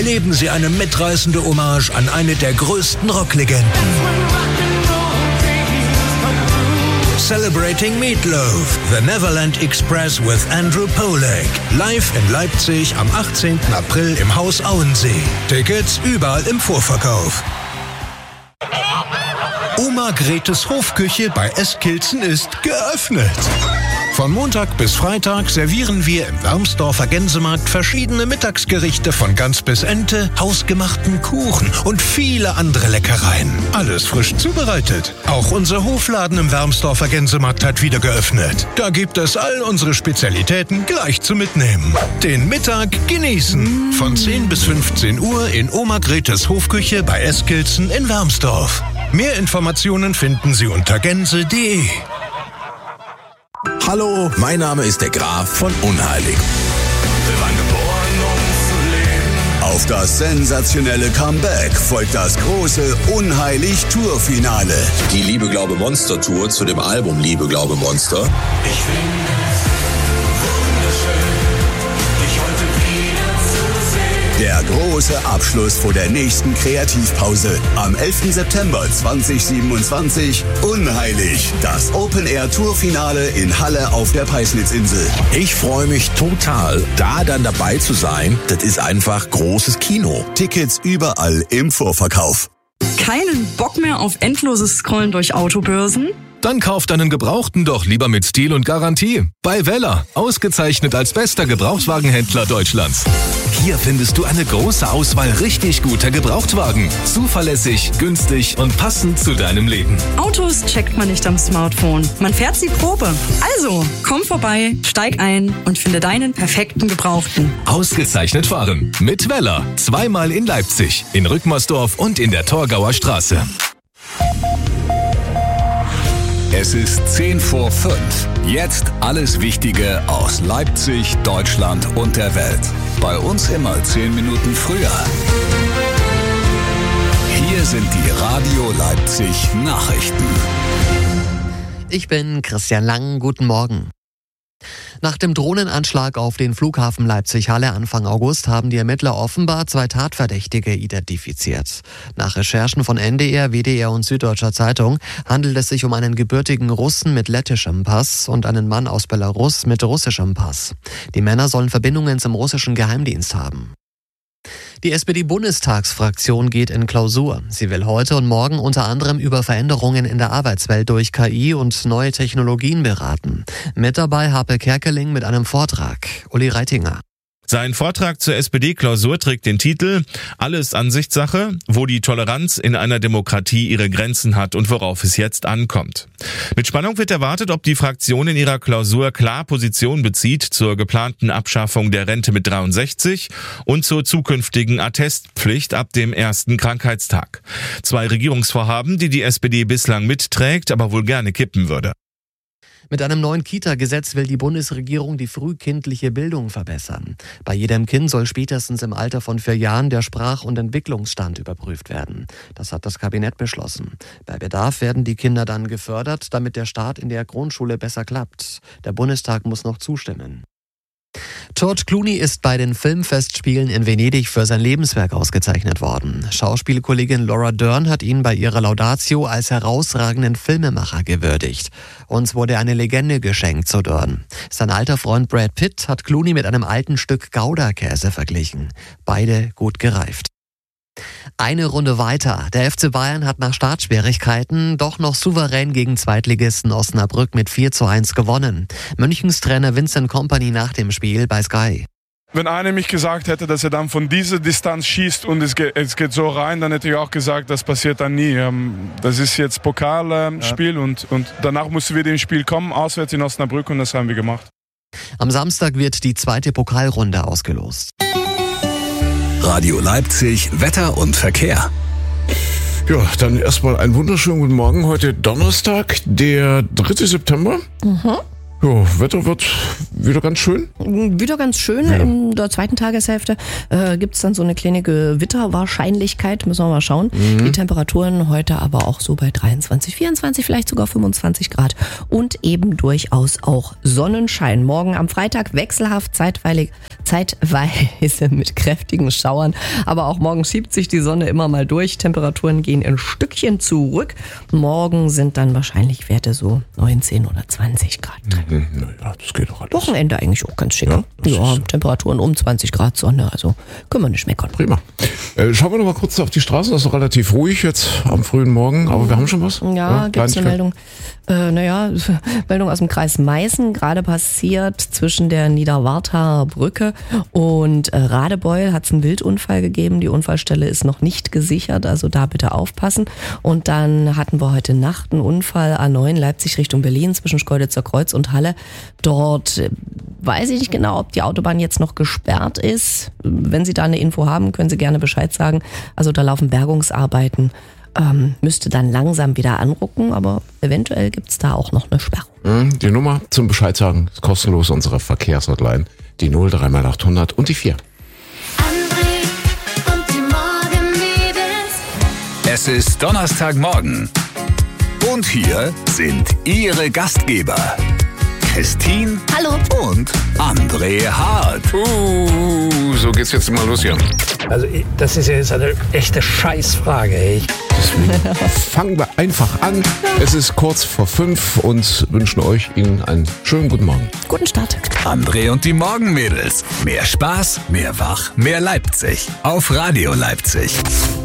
erleben Sie eine mitreißende Hommage an eine der größten Rocklegenden. Celebrating Meatloaf, The Neverland Express with Andrew Pollack. Live in Leipzig am 18. April im Haus Auensee. Tickets überall im Vorverkauf. Oma Gretes Hofküche bei Eskilzen ist geöffnet. Von Montag bis Freitag servieren wir im Wermsdorfer Gänsemarkt verschiedene Mittagsgerichte von Gans bis Ente, hausgemachten Kuchen und viele andere Leckereien. Alles frisch zubereitet. Auch unser Hofladen im Wermsdorfer Gänsemarkt hat wieder geöffnet. Da gibt es all unsere Spezialitäten gleich zu mitnehmen. Den Mittag genießen. Von 10 bis 15 Uhr in Oma Gretes Hofküche bei Eskilzen in Wermsdorf. Mehr Informationen finden Sie unter gänse.de. Hallo, mein Name ist der Graf von Unheilig. Wir waren geboren, um zu leben. Auf das sensationelle Comeback folgt das große Unheilig-Tour-Finale. Die Liebe, Glaube, Monster Tour zu dem Album Liebe, Glaube, Monster. Ich finde es wunderschön, dich heute wieder zu sehen. Der große Abschluss vor der nächsten Kreativpause. Am 11. September 2027. Unheilig. Das Open-Air-Tour-Finale in Halle auf der Peisnitzinsel. Ich freue mich total, da dann dabei zu sein. Das ist einfach großes Kino. Tickets überall im Vorverkauf. Keinen Bock mehr auf endloses Scrollen durch Autobörsen? Dann kauft einen Gebrauchten doch lieber mit Stil und Garantie. Bei Weller, ausgezeichnet als bester Gebrauchtwagenhändler Deutschlands. Hier findest du eine große Auswahl richtig guter Gebrauchtwagen. Zuverlässig, günstig und passend zu deinem Leben. Autos checkt man nicht am Smartphone. Man fährt sie Probe. Also, komm vorbei, steig ein und finde deinen perfekten Gebrauchten. Ausgezeichnet fahren. Mit Weller. Zweimal in Leipzig, in Rückmersdorf und in der Torgauer Straße. Es ist 10 vor 5. Jetzt alles Wichtige aus Leipzig, Deutschland und der Welt. Bei uns immer 10 Minuten früher. Hier sind die Radio Leipzig Nachrichten. Ich bin Christian Lang, guten Morgen. Nach dem Drohnenanschlag auf den Flughafen Leipzig-Halle Anfang August haben die Ermittler offenbar 2 Tatverdächtige identifiziert. Nach Recherchen von NDR, WDR und Süddeutscher Zeitung handelt es sich um einen gebürtigen Russen mit lettischem Pass und einen Mann aus Belarus mit russischem Pass. Die Männer sollen Verbindungen zum russischen Geheimdienst haben. Die SPD-Bundestagsfraktion geht in Klausur. Sie will heute und morgen unter anderem über Veränderungen in der Arbeitswelt durch KI und neue Technologien beraten. Mit dabei Harpe Kerkeling mit einem Vortrag. Uli Reitinger. Sein Vortrag zur SPD-Klausur trägt den Titel »Alles Ansichtssache, wo die Toleranz in einer Demokratie ihre Grenzen hat und worauf es jetzt ankommt«. Mit Spannung wird erwartet, ob die Fraktion in ihrer Klausur klar Position bezieht zur geplanten Abschaffung der Rente mit 63 und zur zukünftigen Attestpflicht ab dem ersten Krankheitstag. 2 Regierungsvorhaben, die die SPD bislang mitträgt, aber wohl gerne kippen würde. Mit einem neuen Kita-Gesetz will die Bundesregierung die frühkindliche Bildung verbessern. Bei jedem Kind soll spätestens im Alter von 4 Jahren der Sprach- und Entwicklungsstand überprüft werden. Das hat das Kabinett beschlossen. Bei Bedarf werden die Kinder dann gefördert, damit der Start in der Grundschule besser klappt. Der Bundestag muss noch zustimmen. George Clooney ist bei den Filmfestspielen in Venedig für sein Lebenswerk ausgezeichnet worden. Schauspielkollegin Laura Dern hat ihn bei ihrer Laudatio als herausragenden Filmemacher gewürdigt. Uns wurde eine Legende geschenkt, so Dern. Sein alter Freund Brad Pitt hat Clooney mit einem alten Stück Gouda-Käse verglichen. Beide gut gereift. Eine Runde weiter. Der FC Bayern hat nach Startschwierigkeiten doch noch souverän gegen Zweitligisten Osnabrück mit 4:1 gewonnen. Münchens Trainer Vincent Kompany nach dem Spiel bei Sky. Wenn einer mich gesagt hätte, dass er dann von dieser Distanz schießt und es geht so rein, dann hätte ich auch gesagt, das passiert dann nie. Das ist jetzt Pokalspiel und danach mussten wir dem Spiel kommen, auswärts in Osnabrück, und das haben wir gemacht. Am Samstag wird die 2. Pokalrunde ausgelost. Radio Leipzig, Wetter und Verkehr. Ja, dann erstmal einen wunderschönen guten Morgen. Heute Donnerstag, der 3. September. Ja, Wetter wird wieder ganz schön. Wieder ganz schön. Ja. In der zweiten Tageshälfte gibt's dann so eine kleine Gewitterwahrscheinlichkeit, müssen wir mal schauen. Die Temperaturen heute aber auch so bei 23, 24, vielleicht sogar 25 Grad und eben durchaus auch Sonnenschein. Morgen am Freitag wechselhaft, zeitweise mit kräftigen Schauern, aber auch morgen schiebt sich die Sonne immer mal durch. Temperaturen gehen ein Stückchen zurück. Morgen sind dann wahrscheinlich Werte so 19 oder 20 Grad. Naja, das geht doch alles. Wochenende eigentlich auch ganz schick. Ja, Temperaturen um 20 Grad Sonne, also können wir nicht meckern. Prima. Schauen wir noch mal kurz auf die Straße. Das ist noch relativ ruhig jetzt am frühen Morgen, aber wir haben schon was. Ja, gibt's eine Meldung. Meldung aus dem Kreis Meißen, gerade passiert zwischen der Niederwarthaer Brücke und Radebeul hat es einen Wildunfall gegeben. Die Unfallstelle ist noch nicht gesichert, also da bitte aufpassen. Und dann hatten wir heute Nacht einen Unfall A9 Leipzig Richtung Berlin zwischen Schkeuditzer Kreuz und Halle. Dort weiß ich nicht genau, ob die Autobahn jetzt noch gesperrt ist. Wenn Sie da eine Info haben, können Sie gerne Bescheid sagen. Also da laufen Bergungsarbeiten. Müsste dann langsam wieder anrucken, aber eventuell gibt's da auch noch eine Sperrung. Die Nummer zum Bescheid sagen ist kostenlos, unsere Verkehrshotline. Die 03x800 und die 4. André und die Morgenmädels. Es ist Donnerstagmorgen. Und hier sind Ihre Gastgeber. Christine. Hallo. Und André Hart. So geht's jetzt mal los hier. Also das ist ja jetzt eine echte Scheißfrage, ey. Deswegen fangen wir einfach an. Es ist kurz vor 5 und wünschen Ihnen einen schönen guten Morgen. Guten Start. André und die Morgenmädels. Mehr Spaß, mehr Wach, mehr Leipzig. Auf Radio Leipzig.